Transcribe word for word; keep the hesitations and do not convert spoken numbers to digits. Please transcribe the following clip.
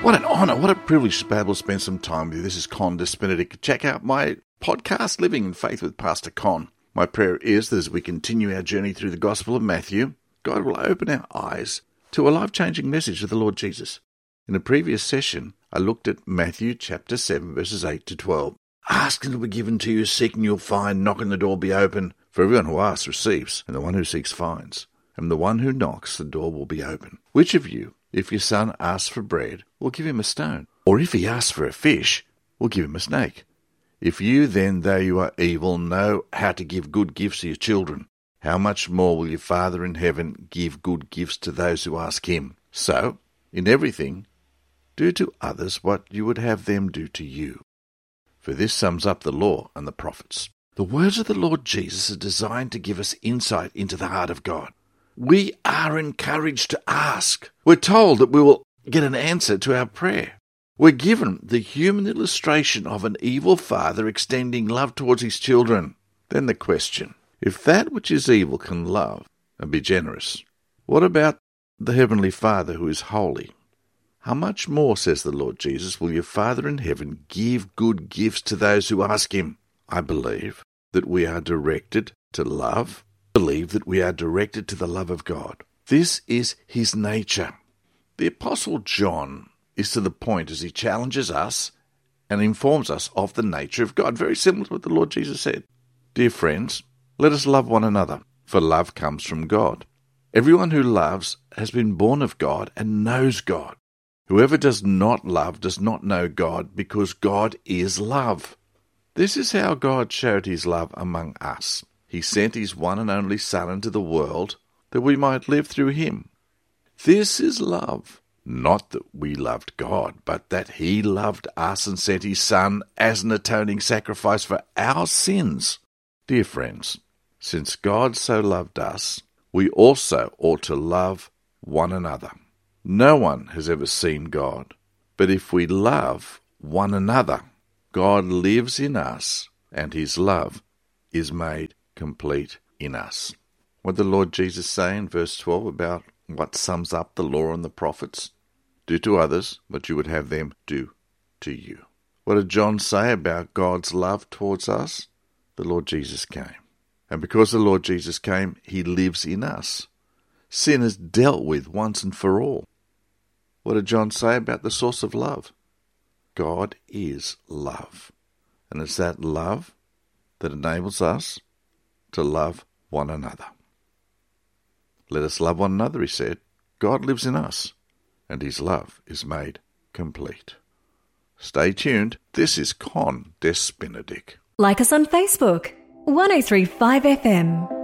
What an honour, what a privilege to be able to spend some time with you. This is Con Des Benedict. Check out my podcast, Living in Faith with Pastor Con. My prayer is that as we continue our journey through the Gospel of Matthew, God will open our eyes to a life-changing message of the Lord Jesus. In a previous session, I looked at Matthew chapter seven, verses eight to twelve. Ask and it will be given to you, seek and you'll find, knock and the door will be open. For everyone who asks receives, and the one who seeks finds. And the one who knocks, the door will be open. Which of you, if your son asks for bread, will give him a stone? Or if he asks for a fish, will give him a snake? If you then, though you are evil, know how to give good gifts to your children, how much more will your Father in heaven give good gifts to those who ask him? So, in everything, do to others what you would have them do to you. For this sums up the law and the prophets. The words of the Lord Jesus are designed to give us insight into the heart of God. We are encouraged to ask. We're told that we will get an answer to our prayer. We're given the human illustration of an evil father extending love towards his children. Then the question, if that which is evil can love and be generous, what about the Heavenly Father who is holy? How much more, says the Lord Jesus, will your Father in heaven give good gifts to those who ask him? I believe that we are directed to love, believe that we are directed to the love of God. This is his nature. The Apostle John is to the point as he challenges us and informs us of the nature of God, very similar to what the Lord Jesus said. Dear friends, let us love one another, for love comes from God. Everyone who loves has been born of God and knows God. Whoever does not love does not know God, because God is love. This is how God showed his love among us. He sent his one and only Son into the world that we might live through him. This is love. Not that we loved God, but that he loved us and sent his Son as an atoning sacrifice for our sins. Dear friends, since God so loved us, we also ought to love one another. No one has ever seen God, but if we love one another, God lives in us, and his love is made complete in us. What did the Lord Jesus say in verse twelve about what sums up the law and the prophets? Do to others what you would have them do to you. What did John say about God's love towards us? The Lord Jesus came. And because the Lord Jesus came, he lives in us. Sin is dealt with once and for all. What did John say about the source of love? God is love. And it's that love that enables us to love one another. Let us love one another, he said. God lives in us, and his love is made complete. Stay tuned. This is Con Des Benedict. Like us on Facebook, one oh three five F M.